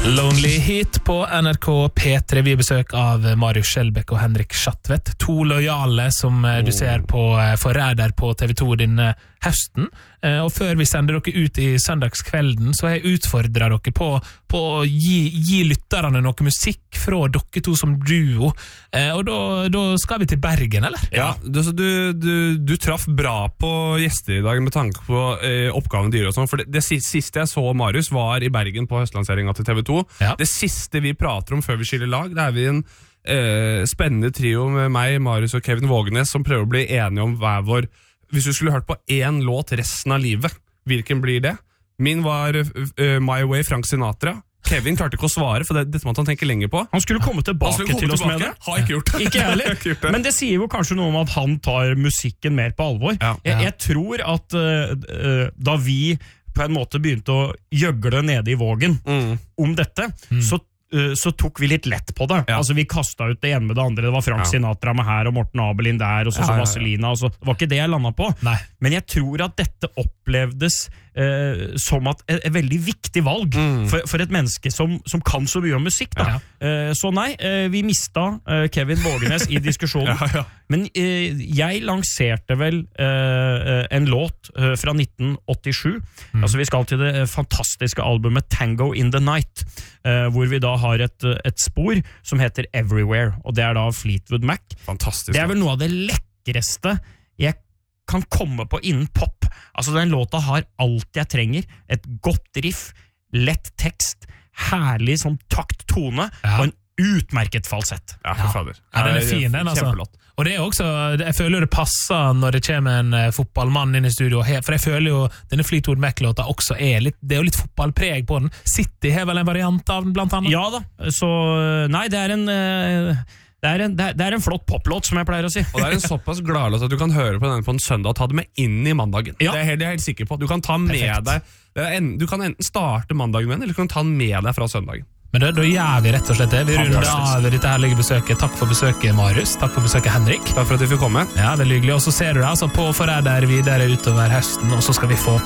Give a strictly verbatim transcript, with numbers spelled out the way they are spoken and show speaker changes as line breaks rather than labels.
Lonely Heat på N R K P tre. Vi besøk av Marius Skjelbæk og Henrik Schatvedt. To lojale som du ser på Forræder på T V to denne høsten. Og før vi sender dere ut i søndagskvelden, så har jeg utfordret dere på, på å gi, gi lytterne noe musikk fra dere to som duo. Og da, da skal vi til Bergen, eller?
Ja, du, du, du, du traff bra på gjester i dag med tanke på eh, oppgaven dyr og sånn. For det, det siste jeg så Marius var i Bergen på høstlanseringen til T V to. Ja. Det siste vi prater om før vi skiller lag, det er vi en eh, spennende trio med meg, Marius og Kevin Vågenes, som prøver å bli enige om hver vår. Hvis du skulle hørt på én låt resten av livet, hvilken blir det? Min var uh, My Way, Frank Sinatra. Kevin klarte ikke å svare, for det, dette måtte han tenke lenger på.
Han skulle komme tilbake
skulle komme
til oss
tilbake.
med det.
Har ikke gjort det.
Ikke heller.
ikke gjort det.
Men det sier jo kanskje noe om at han tar musikken mer på alvor.
Ja, ja.
Jeg, jeg tror at uh, da vi på en måte begynte å gjøgle nede i Vågen mm. om dette, mm. så så tok vi litt lett på det. Ja. Altså vi kastet ut det ene med det andre. Det var Frank ja. Sinatra med her, og Morten Abelin der, og så, ja, så Vaselina. Og så. Det var ikke det jeg landet på.
Nei.
Men jeg tror at dette opplevdes eh, som at et, et veldig viktig valg mm. for, for et menneske som, som kan så mye om musikk. Da. Ja. Eh, så nei, eh, vi mistet eh, Kevin Vågenes i diskusjonen. ja, ja. Men eh, jeg lanserte vel eh, en låt eh, fra nitten åttisju. Mm. Altså vi skal til det fantastiske albumet Tango in the Night, eh, hvor vi da har et, et spor som heter Everywhere, og det er da Fleetwood Mac.
Fantastisk.
Det er vel noe av det lekreste jeg kan komme på innen pop. Altså den låta har alt jeg trenger. Et godt riff, lett tekst, herlig sånn takt tone, ja. Og en utmerket falsett.
Ja, for fader.
Ja, den er fin, den altså.
Kjempelott.
Og det er også, jeg føler det passer når det kommer en uh, fotballmann inn i studio, for jeg føler jo denne Fleetwood Mac-låta også er litt, det er jo litt fotballpreg på den. City har vel en variant av den, blant annet?
Ja da, så nei, det er en... Uh, Det er, en, det, er, det er en flott poplåt, som jeg pleier å si.
Og det er en såpass gladlåt at du kan høre på den på en søndag og ta det med inn i mandagen. Ja. Det er jeg helt, helt sikker på. Du kan ta med Perfekt. deg en, Du kan enten starte mandagen med den, eller du kan ta den med deg fra søndagen.
Men da, da gjør vi rett og slett det. Vi runder av dette herlige besøket. Takk for besøket, Marius. Takk for besøket, Henrik.
Takk for at du fikk komme.
Ja, veldig hyggelig. Og så ser du det altså på Forræder videre utover høsten, og så skal vi få